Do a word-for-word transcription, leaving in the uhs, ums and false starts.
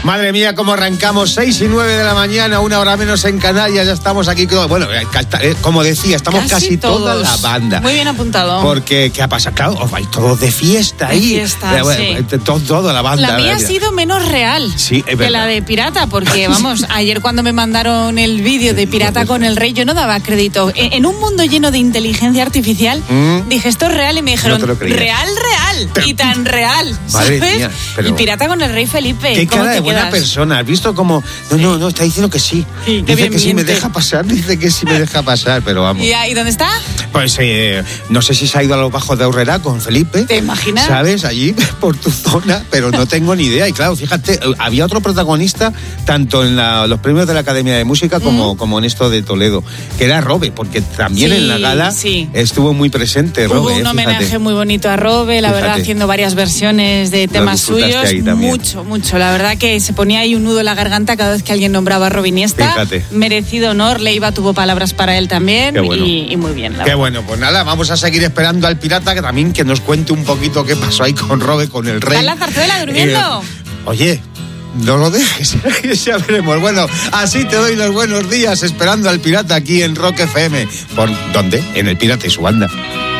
Madre mía, cómo arrancamos, seis y nueve de la mañana, una hora menos en Canarias, ya estamos aquí, bueno, como decía, estamos casi, casi toda la banda. Muy bien apuntado. Porque, ¿qué ha pasado? Claro, os vais todos de fiesta ahí. De fiesta, eh, sí. todo, todo, la banda. La mía ha sido menos real sí, es que la de Pirata, porque, vamos, ayer cuando me mandaron el vídeo de Pirata con el Rey, yo no daba crédito. En, en un mundo lleno de inteligencia artificial, mm. dije, esto es real, y me dijeron, no real, real, pero, y tan real, ¿sabes? Mía, pero, el Pirata con el Rey Felipe. Qué cara de buena persona, ¿has visto cómo? No, sí. no, no, está diciendo que sí. sí dice que sí me deja pasar, dice que sí me deja pasar, pero vamos. ¿Y, ¿y dónde está? Pues eh, no sé si se ha ido a los bajos de Aurrera con Felipe. ¿Te imaginas? ¿Sabes? Allí, por tu zona, pero no tengo ni idea. Y claro, fíjate, había otro protagonista, tanto en la, los premios de la Academia de Música como, mm. como en esto de Toledo, que era Robe, porque también sí, en la gala sí. estuvo muy presente Robe. Hubo un eh, homenaje muy bonito a Robe, la fíjate. verdad, haciendo varias versiones de temas suyos. Mucho, mucho. La verdad que se ponía ahí un nudo en la garganta cada vez que alguien nombraba a Robe Iniesta. Fíjate. Merecido honor, Leiva tuvo palabras para él también. Bueno. y, y muy bien. La Qué verdad. bueno, pues nada, vamos a seguir esperando al Pirata que también que nos cuente un poquito qué pasó ahí con Robe, con el Rey. ¿Está en la zarzuela durmiendo? Eh, oye, no lo dejes, ya veremos. Bueno, así te doy los buenos días esperando al Pirata aquí en Rock F M. ¿Por dónde? En el Pirata y su banda.